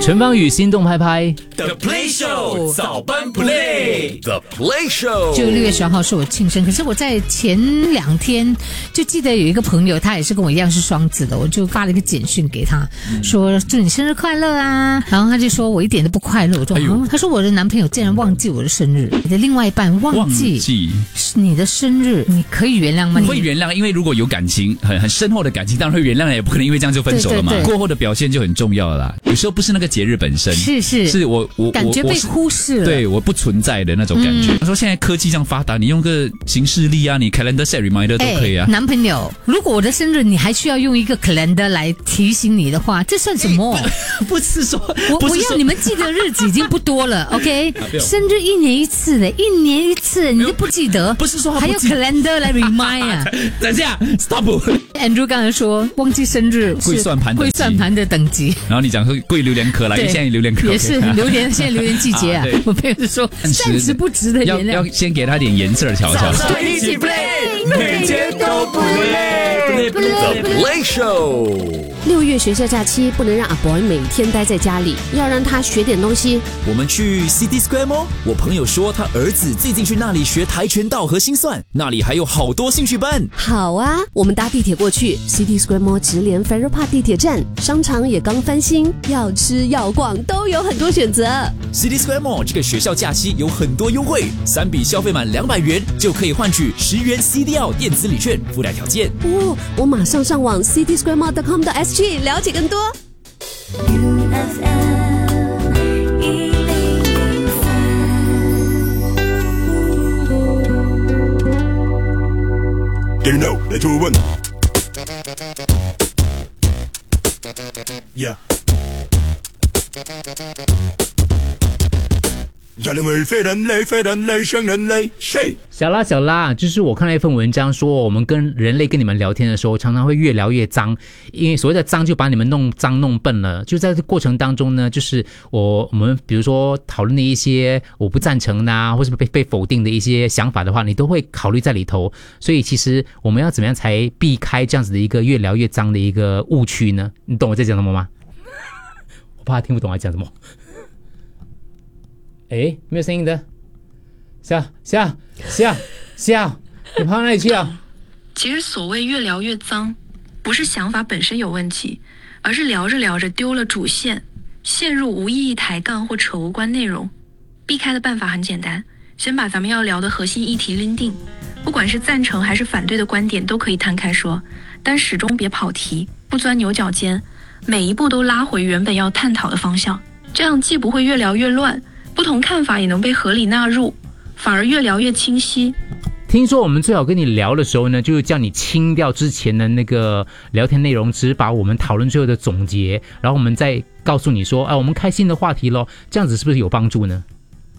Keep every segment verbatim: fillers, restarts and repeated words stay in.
陈芳宇心动拍拍 The Play Show 早班 Play The Play Show 就六月十号是我庆生，可是我在前两天就记得有一个朋友，他也是跟我一样是双子的，我就发了一个简讯给他，嗯、说祝你生日快乐啊，然后他就说我一点都不快乐，我说、哎哦、他说我的男朋友竟然忘记我的生日，你的另外一半忘记你的生日，你可以原谅吗？ 会原谅，因为如果有感情很很深厚的感情，当然会原谅，也不可能因为这样就分手了嘛。对对对，过后的表现就很重要了啦。有时候不是那个节日本身， 是是是我我感觉被忽视了， 对，我不存在的那种感觉。他、嗯、说现在科技这样发达，你用个行事历啊，你 calendar set reminder 都可以啊。 男朋友，如果我的生日你还需要用一个 calendar 来提醒你的话，这算什么？ 不, 不是说我不要你们记得日子已经不多了，OK？ 生日一年一次的，一年一次你都不记得， 不是说还有 calendar 来 remind 啊？ 等一下 ，stop。Andrew 刚才说忘记生日会算盘会算盘的等级， 然后你讲说贵榴莲壳来，现在榴莲壳也是榴莲，现在榴莲季节啊。我朋友就说暂时不值得原谅， 要先给他点颜色瞧瞧。 一起 play， 每天都不累。The Play Show。 六月学校假期不能让阿 boy 每天待在家里，要让他学点东西。 我们去 City Square Mall， 我朋友说他儿子最近去那里学跆拳道和心算，那里还有好多兴趣班。 好啊，我们搭地铁过去 City Square Mall 直连 Farrer Park 地铁站，商场也刚翻新，要吃要逛都有很多选择。 City Square Mall 这个学校假期有很多优惠，三笔消费满两百元就可以换取十元 C D L 电子礼券，附带条件。 哦，我马上上网 city square mall dot com dot s g 了解更多。 Get it now, let's do one. Yeah. 人类非人类非人类像人类谁？ 小拉小拉，就是我看了一份文章说，我们跟人类跟你们聊天的时候，常常会越聊越脏，因为所谓的脏就把你们弄脏弄笨了。就在这过程当中呢，就是我我们比如说讨论的一些我不赞成的啊，或是被被否定的一些想法的话，你都会考虑在里头。所以其实我们要怎么样才避开这样子的一个越聊越脏的一个误区呢？你懂我在讲什么吗？我怕他听不懂我在讲什么。诶，没有声音的，笑笑笑笑，你跑哪里去啊？ 其实所谓越聊越脏，不是想法本身有问题，而是聊着聊着丢了主线，陷入无意义抬杠或扯无关内容。避开的办法很简单，先把咱们要聊的核心议题拎定，不管是赞成还是反对的观点都可以摊开说，但始终别跑题，不钻牛角尖，每一步都拉回原本要探讨的方向，这样既不会越聊越乱，不同看法也能被合理纳入，反而越聊越清晰。 听说我们最好跟你聊的时候呢，就是叫你清掉之前的那个聊天内容，只把我们讨论最后的总结，然后我们再告诉你说，啊，我们开新的话题咯，这样子是不是有帮助呢？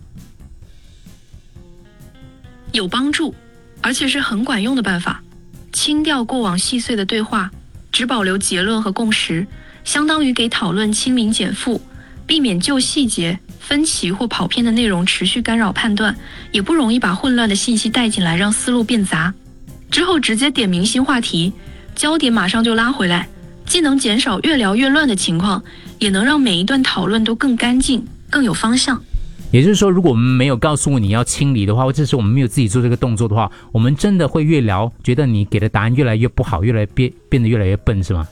有帮助，而且是很管用的办法。清掉过往细碎的对话，只保留结论和共识，相当于给讨论清零减负，避免旧细节分歧或跑偏的内容持续干扰判断，也不容易把混乱的信息带进来，让思路变杂。之后直接点明新话题，焦点马上就拉回来，既能减少越聊越乱的情况，也能让每一段讨论都更干净，更有方向。 也就是说，如果我们没有告诉你要清理的话，或者是我们没有自己做这个动作的话，我们真的会越聊觉得你给的答案越来越不好，越来越变变得越来越笨，是吗？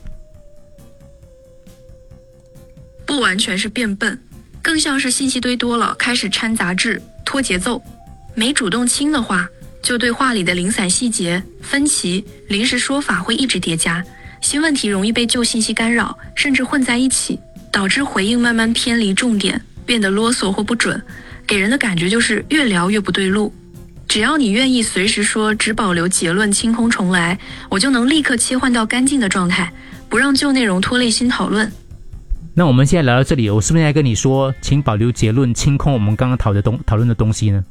不完全是变笨，更像是信息堆多了，开始掺杂质、拖节奏。没主动清的话，就对话里的零散细节、分歧、临时说法会一直叠加，新问题容易被旧信息干扰，甚至混在一起，导致回应慢慢偏离重点，变得啰嗦或不准，给人的感觉就是越聊越不对路。只要你愿意随时说只保留结论，清空重来，我就能立刻切换到干净的状态，不让旧内容拖累新讨论。 那我们现在聊到这里，我是不是应该跟你说，请保留结论，清空我们刚刚讨的东讨论的东西呢？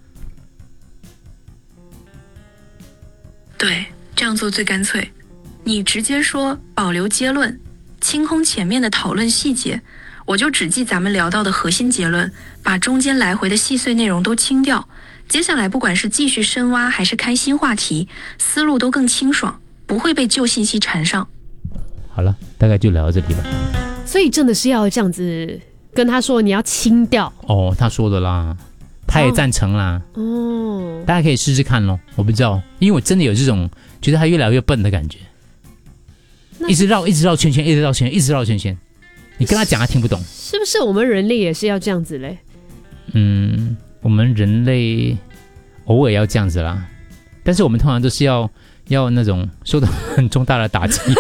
对，这样做最干脆。你直接说保留结论，清空前面的讨论细节，我就只记咱们聊到的核心结论，把中间来回的细碎内容都清掉。接下来不管是继续深挖还是开新话题，思路都更清爽，不会被旧信息缠上。 好了，大概就聊到这里吧。 所以真的是要这样子跟他说你要清掉。 哦，他说的啦，他也赞成啦。 哦， 大家可以试试看咯，我不知道，因为我真的有这种觉得他越来越笨的感觉，一直绕，一直绕圈圈，一直绕圈圈，一直绕圈圈。你跟他讲，他听不懂。 是不是我们人类也是要这样子嘞？ 嗯，我们人类偶尔要这样子啦，但是我们通常都是要要那种受到很重大的打击，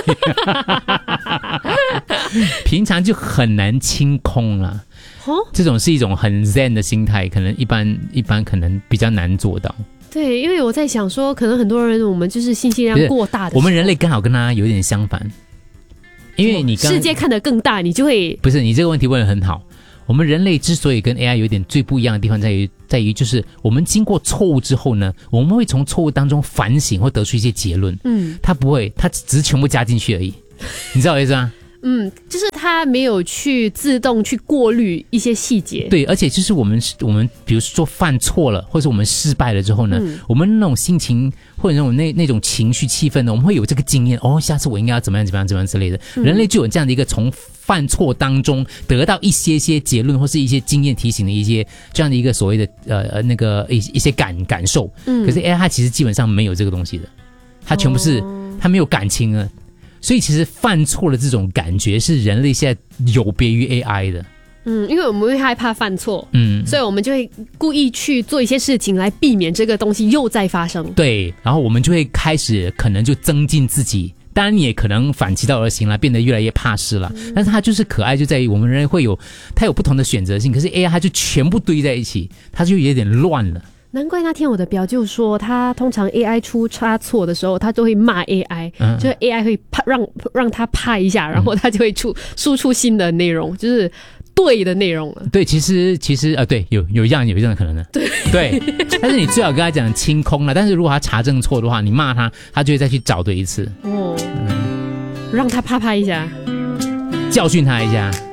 平常就很难清空啦。哦，这种是一种很 zen 的心态，可能一般一般可能比较难做到。 对，因为我在想说，可能很多人我们就是信息量过大的时候， 我们人类刚好跟他有点相反，因为你刚世界看得更大，你就会不是你这个问题问得很好。我们人类之所以跟 A I 有点最不一样的地方在于，在于就是我们经过错误之后呢，我们会从错误当中反省，或得出一些结论。嗯，他不会，他只是全部加进去而已。你知道我意思吗？ 嗯，就是他没有去自动去过滤一些细节。 对，而且就是我们我们比如说犯错了，或者我们失败了之后呢，嗯、我们那种心情或者那种那那种情绪气氛呢，我们会有这个经验。哦，下次我应该要怎么样怎么样怎么样之类的。嗯、人类就有这样的一个从犯错当中得到一些些结论或是一些经验提醒的一些这样的一个所谓的呃呃那个一一些感感受。嗯，可是 A I 它其实基本上没有这个东西的，它全部是它、哦、没有感情啊。所以其实犯错的这种感觉是人类现在有别于 A I 的。 嗯，因为我们会害怕犯错，嗯，所以我们就会故意去做一些事情来避免这个东西又再发生。 对，然后我们就会开始可能就增进自己，当然你也可能反其道而行了，变得越来越怕事了。嗯、但是它就是可爱就在于我们人类会有它有不同的选择性，可是 A I 它就全部堆在一起，它就有点乱了。 难怪那天我的表就说，他通常 A I 出差错的时候，他都会骂 A I，、嗯、就是 A I 会怕让让他怕一下，然后他就会出输出新的内容，就是对的内容了。 对，其实其实呃，对，有有一样有一样的可能的。 对对，但是你最好跟他讲清空了。但是如果他查证错的话，你骂他，他就会再去找对一次。哦， 嗯、让他怕怕一下， 教训他一下。